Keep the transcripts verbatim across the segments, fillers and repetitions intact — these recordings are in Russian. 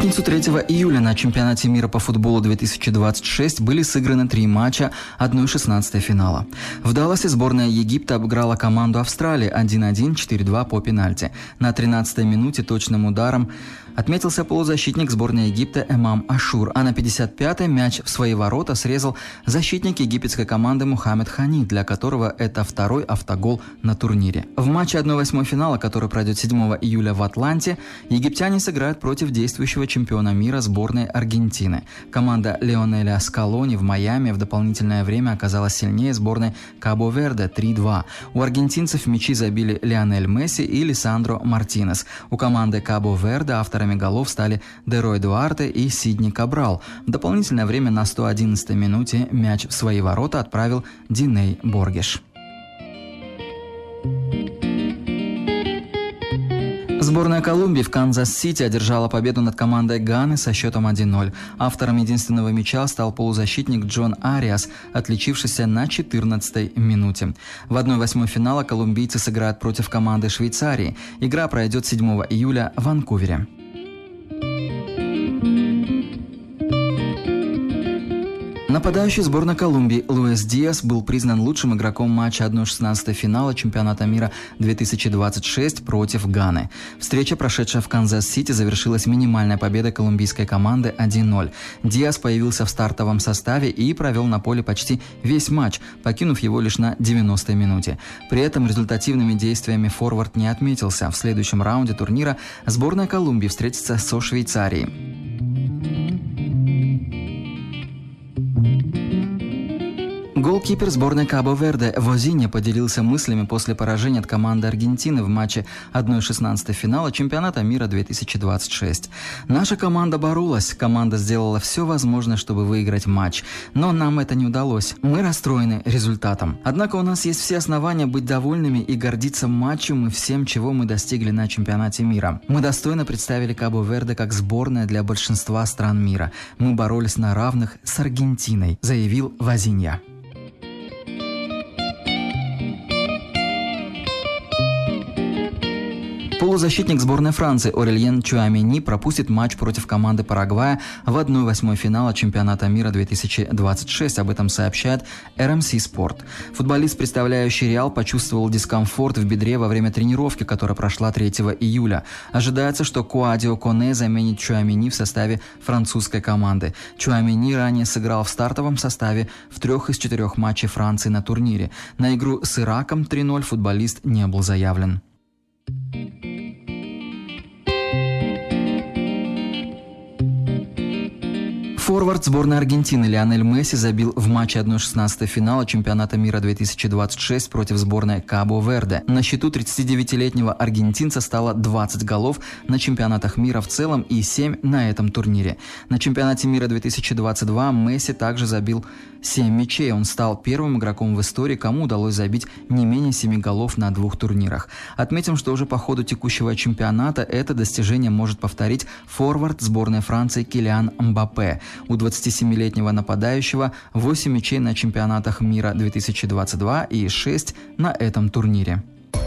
пятницу третьего июля на чемпионате мира по футболу две тысячи двадцать шесть были сыграны три матча одна шестнадцатая финала. В Далласе сборная Египта обыграла команду Австралии один один, четыре два по пенальти. На тринадцатой минуте точным ударом отметился полузащитник сборной Египта Эмам Ашур, а на пятьдесят пятой мяч в свои ворота срезал защитник египетской команды Мухаммед Хани, для которого это второй автогол на турнире. В матче одна восьмая финала, который пройдет седьмого июля в Атланте, египтяне сыграют против действующего чемпиона мира сборной Аргентины. Команда Лионеля Скалони в Майами в дополнительное время оказалась сильнее сборной Кабо-Верде три два. У аргентинцев мячи забили Лионель Месси и Лисандро Мартинес. У команды Кабо-Верде авторами голов стали Дерой Дуарте и Сидни Кабрал. В дополнительное время на сто одиннадцатой минуте мяч в свои ворота отправил Диней Боргеш. Сборная Колумбии в Канзас-Сити одержала победу над командой Ганы со счетом один ноль. Автором единственного мяча стал полузащитник Джон Ариас, отличившийся на четырнадцатой минуте. В одна восьмая финала колумбийцы сыграют против команды Швейцарии. Игра пройдет седьмого июля в Ванкувере. Нападающий сборной Колумбии Луис Диас был признан лучшим игроком матча одна шестнадцатая финала чемпионата мира две тысячи двадцать шесть против Ганы. Встреча, прошедшая в Канзас-Сити, завершилась минимальной победой колумбийской команды один ноль. Диас появился в стартовом составе и провел на поле почти весь матч, покинув его лишь на девяностой минуте. При этом результативными действиями форвард не отметился. В следующем раунде турнира сборная Колумбии встретится со Швейцарией. Голкипер сборной Кабо-Верде Возинья поделился мыслями после поражения от команды Аргентины в матче одна шестнадцатая финала чемпионата мира две тысячи двадцать шесть. «Наша команда боролась, команда сделала все возможное, чтобы выиграть матч, но нам это не удалось. Мы расстроены результатом. Однако у нас есть все основания быть довольными и гордиться матчем и всем, чего мы достигли на чемпионате мира. Мы достойно представили Кабо-Верде как сборная для большинства стран мира. Мы боролись на равных с Аргентиной», заявил Возинья. Полузащитник сборной Франции Орельен Чуамени пропустит матч против команды Парагвая в одна восьмая финала чемпионата мира две тысячи двадцать шесть. Об этом сообщает эр эм си Sport. Футболист, представляющий Реал, почувствовал дискомфорт в бедре во время тренировки, которая прошла третьего июля. Ожидается, что Куадио Коне заменит Чуамени в составе французской команды. Чуамени ранее сыграл в стартовом составе в трех из четырех матчей Франции на турнире. На игру с Ираком три ноль футболист не был заявлен. Форвард сборной Аргентины Лионель Месси забил в матче одна шестнадцатая финала чемпионата мира две тысячи двадцать шесть против сборной Кабо-Верде. На счету тридцатидевятилетнего аргентинца стало двадцать голов на чемпионатах мира в целом и семь на этом турнире. На чемпионате мира две тысячи двадцать два Месси также забил семь мячей. Он стал первым игроком в истории, кому удалось забить не менее семи голов на двух турнирах. Отметим, что уже по ходу текущего чемпионата это достижение может повторить форвард сборной Франции Килиан Мбаппе. У двадцатисемилетнего нападающего восемь мячей на чемпионатах мира две тысячи двадцать два и шесть на этом турнире.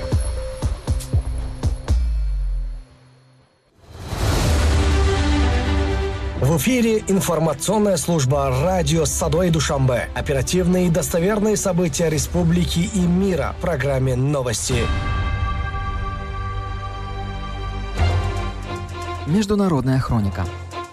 В эфире информационная служба радио Садой Душанбе. Оперативные и достоверные события республики и мира в программе «Новости». Международная хроника.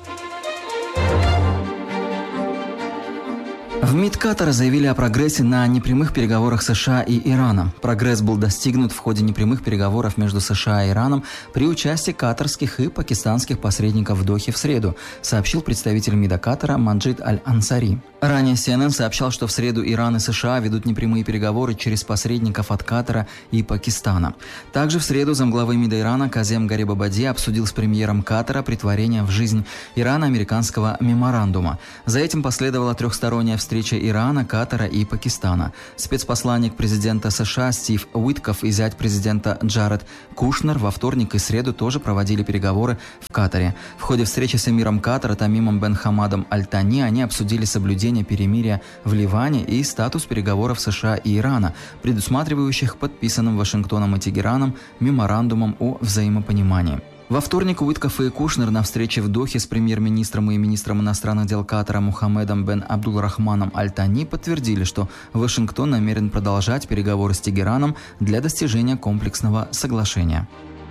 В МИД Катара заявили о прогрессе на непрямых переговорах США и Ирана. Прогресс был достигнут в ходе непрямых переговоров между США и Ираном при участии катарских и пакистанских посредников в Дохе в среду, сообщил представитель МИДа Катара Маджид Аль-Ансари. Ранее си эн эн сообщал, что в среду Иран и США ведут непрямые переговоры через посредников от Катара и Пакистана. Также в среду замглавы МИДа Ирана Казем Гарибабади обсудил с премьером Катара претворение в жизнь Ирана-американского меморандума. За этим последовала трехсторонняя встреча Ирана, Катара и Пакистана. Спецпосланник президента США Стив Уитков и зять президента Джаред Кушнер во вторник и среду тоже проводили переговоры в Катаре. В ходе встречи с эмиром Катара Тамимом бен Хамадом Аль-Тани они обсудили соблюдение перемирия в Ливане и статус переговоров США и Ирана, предусматривающих подписанным Вашингтоном и Тегераном меморандумом о взаимопонимании. Во вторник Уиткоф и Кушнер на встрече в Дохе с премьер-министром и министром иностранных дел Катара Мухаммедом бен Абдулрахманом Аль-Тани подтвердили, что Вашингтон намерен продолжать переговоры с Тегераном для достижения комплексного соглашения.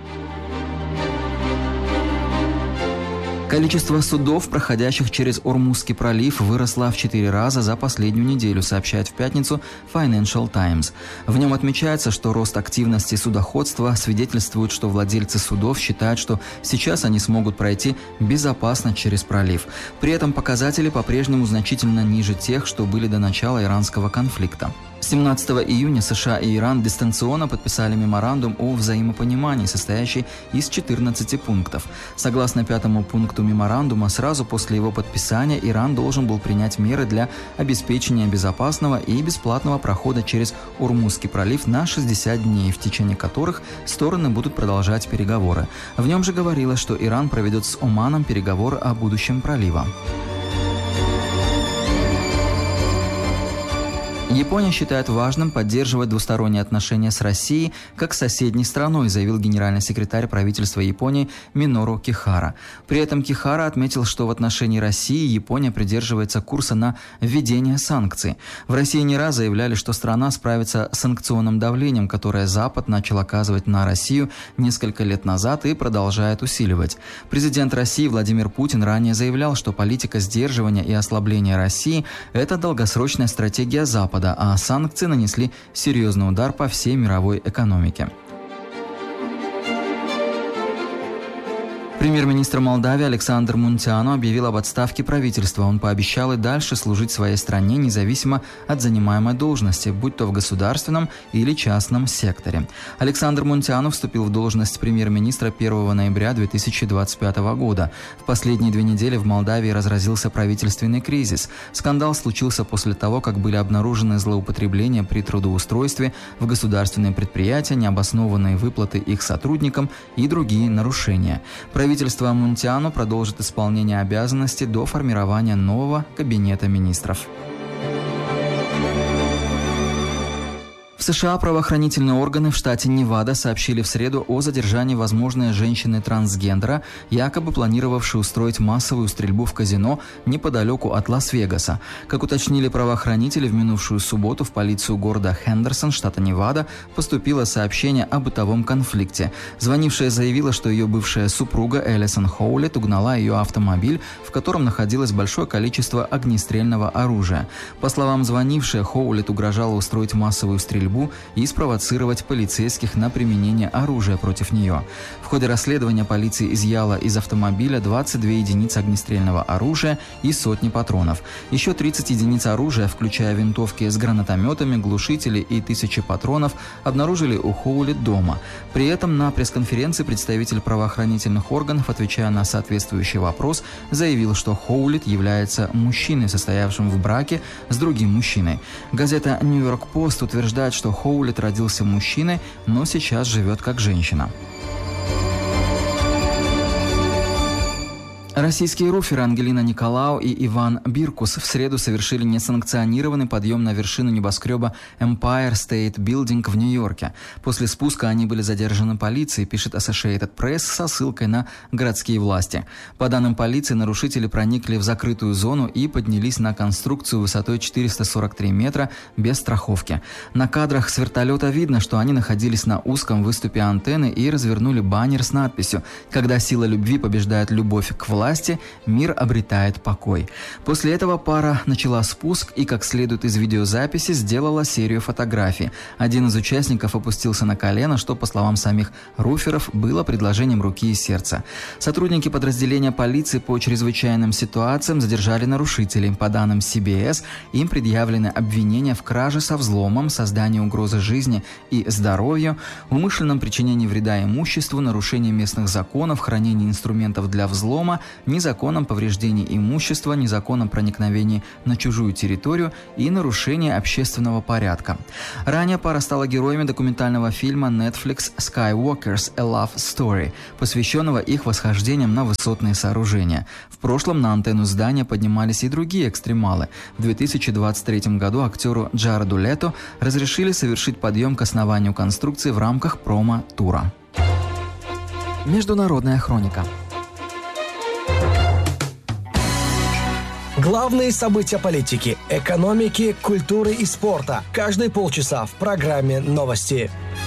Количество судов, проходящих через Ормузский пролив, выросло в четыре раза за последнюю неделю, сообщает в пятницу Financial Times. В нем отмечается, что рост активности судоходства свидетельствует, что владельцы судов считают, что сейчас они смогут пройти безопасно через пролив. При этом показатели по-прежнему значительно ниже тех, что были до начала иранского конфликта. семнадцатого июня США и Иран дистанционно подписали меморандум о взаимопонимании, состоящий из четырнадцати пунктов. Согласно пятому пункту меморандума, сразу после его подписания Иран должен был принять меры для обеспечения безопасного и бесплатного прохода через Ормузский пролив на шестьдесят дней, в течение которых стороны будут продолжать переговоры. В нем же говорилось, что Иран проведет с Оманом переговоры о будущем пролива. Япония считает важным поддерживать двусторонние отношения с Россией как с соседней страной, заявил генеральный секретарь правительства Японии Минору Кихара. При этом Кихара отметил, что в отношении России Япония придерживается курса на введение санкций. В России не раз заявляли, что страна справится с санкционным давлением, которое Запад начал оказывать на Россию несколько лет назад и продолжает усиливать. Президент России Владимир Путин ранее заявлял, что политика сдерживания и ослабления России – это долгосрочная стратегия Запада, а санкции нанесли серьезный удар по всей мировой экономике. Премьер-министр Молдавии Александр Мунтиану объявил об отставке правительства. Он пообещал и дальше служить своей стране независимо от занимаемой должности, будь то в государственном или частном секторе. Александр Мунтиану вступил в должность премьер-министра первого ноября две тысячи двадцать пятого года. В последние две недели в Молдавии разразился правительственный кризис. Скандал случился после того, как были обнаружены злоупотребления при трудоустройстве в государственные предприятия, необоснованные выплаты их сотрудникам и другие нарушения. Правительство Мунтиану продолжит исполнение обязанностей до формирования нового кабинета министров. В США правоохранительные органы в штате Невада сообщили в среду о задержании возможной женщины-трансгендера, якобы планировавшей устроить массовую стрельбу в казино неподалеку от Лас-Вегаса. Как уточнили правоохранители, в минувшую субботу в полицию города Хендерсон, штата Невада, поступило сообщение о бытовом конфликте. Звонившая заявила, что ее бывшая супруга Элисон Хоулет угнала ее автомобиль, в котором находилось большое количество огнестрельного оружия. По словам звонившей, Хоулет угрожала устроить массовую стрельбу и спровоцировать полицейских на применение оружия против нее. В ходе расследования полиция изъяла из автомобиля двадцать две единицы огнестрельного оружия и сотни патронов. Еще тридцать единиц оружия, включая винтовки с гранатометами, глушители и тысячи патронов, обнаружили у Хоулет дома. При этом на пресс-конференции представитель правоохранительных органов, отвечая на соответствующий вопрос, заявил, что Хоулет является мужчиной, состоявшим в браке с другим мужчиной. Газета «Нью-Йорк Пост» утверждает, что что Хоулет родился мужчиной, но сейчас живет как женщина. Российские руферы Ангелина Николау и Иван Биркус в среду совершили несанкционированный подъем на вершину небоскреба Empire State Building в Нью-Йорке. После спуска они были задержаны полицией, пишет Associated Press со ссылкой на городские власти. По данным полиции, нарушители проникли в закрытую зону и поднялись на конструкцию высотой четыреста сорок три метра без страховки. На кадрах с вертолета видно, что они находились на узком выступе антенны и развернули баннер с надписью «Когда сила любви побеждает любовь к власти, власти, мир обретает покой». После этого пара начала спуск и, как следует из видеозаписи, сделала серию фотографий. Один из участников опустился на колено, что, по словам самих руферов, было предложением руки и сердца. Сотрудники подразделения полиции по чрезвычайным ситуациям задержали нарушителей. По данным си би эс, им предъявлены обвинения в краже со взломом, создании угрозы жизни и здоровью, умышленном причинении вреда имуществу, нарушении местных законов, хранении инструментов для взлома, незаконном повреждении имущества, незаконном проникновении на чужую территорию и нарушении общественного порядка. Ранее пара стала героями документального фильма Netflix «Skywalkers: A Love Story», посвященного их восхождениям на высотные сооружения. В прошлом на антенну здания поднимались и другие экстремалы. В две тысячи двадцать третьем году актеру Джареду Лето разрешили совершить подъем к основанию конструкции в рамках промо-тура. Международная хроника. Главные события политики, экономики, культуры и спорта. Каждые полчаса в программе «Новости».